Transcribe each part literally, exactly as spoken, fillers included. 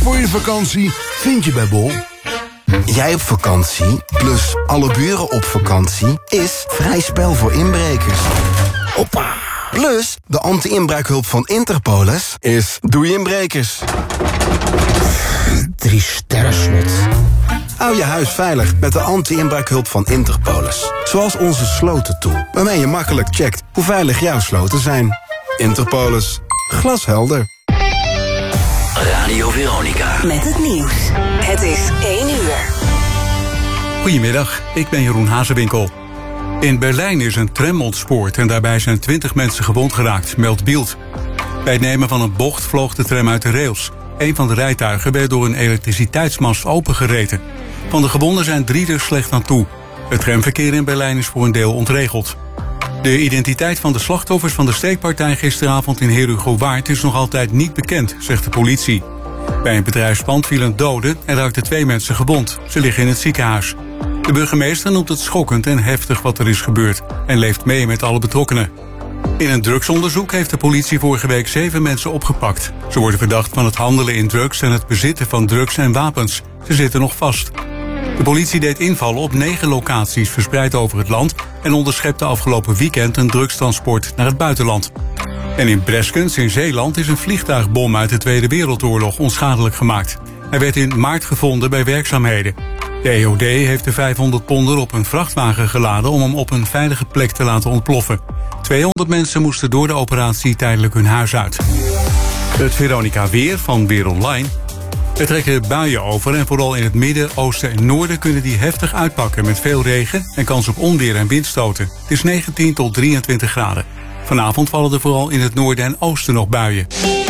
voor je vakantie vind je bij Bol. Jij op vakantie, plus alle buren op vakantie, is vrij spel voor inbrekers. Hoppa! Plus, de anti-inbraakhulp van Interpolis is doei inbrekers. Drie sterren slot. Hou je huis veilig met de anti-inbraakhulp van Interpolis. Zoals onze slotentool, waarmee je makkelijk checkt hoe veilig jouw sloten zijn. Interpolis. Glashelder. Radio Veronica. Met het nieuws. Het is één uur. Goedemiddag, ik ben Jeroen Hazewinkel. In Berlijn is een tram ontspoord en daarbij zijn twintig mensen gewond geraakt, meldt Bild. Bij het nemen van een bocht vloog de tram uit de rails. Een van de rijtuigen werd door een elektriciteitsmast opengereten. Van de gewonden zijn drie er slecht aan toe. Het tramverkeer in Berlijn is voor een deel ontregeld. De identiteit van de slachtoffers van de steekpartij gisteravond in Herugowaard is nog altijd niet bekend, zegt de politie. Bij een bedrijfspand vielen doden en raakten twee mensen gewond. Ze liggen in het ziekenhuis. De burgemeester noemt het schokkend en heftig wat er is gebeurd en leeft mee met alle betrokkenen. In een drugsonderzoek heeft de politie vorige week zeven mensen opgepakt. Ze worden verdacht van het handelen in drugs en het bezitten van drugs en wapens. Ze zitten nog vast. De politie deed invallen op negen locaties verspreid over het land en onderschepte afgelopen weekend een drugstransport naar het buitenland. En in Breskens in Zeeland is een vliegtuigbom uit de Tweede Wereldoorlog onschadelijk gemaakt. Hij werd in maart gevonden bij werkzaamheden. De E O D heeft de vijfhonderd ponder op een vrachtwagen geladen om hem op een veilige plek te laten ontploffen. tweehonderd mensen moesten door de operatie tijdelijk hun huis uit. Het Veronica Weer van Weer Online. Er trekken buien over en vooral in het midden, oosten en noorden kunnen die heftig uitpakken met veel regen en kans op onweer en windstoten. Het is negentien tot drieëntwintig graden. Vanavond vallen er vooral in het noorden en oosten nog buien.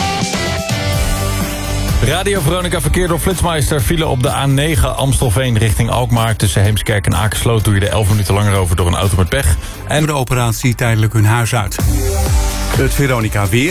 Radio Veronica verkeer door Flitsmeister. File op de A negen Amstelveen richting Alkmaar. Tussen Heemskerk en Akersloot doe je er elf minuten langer over door een auto met pech. En de operatie tijdelijk hun huis uit. Het Veronica Weer.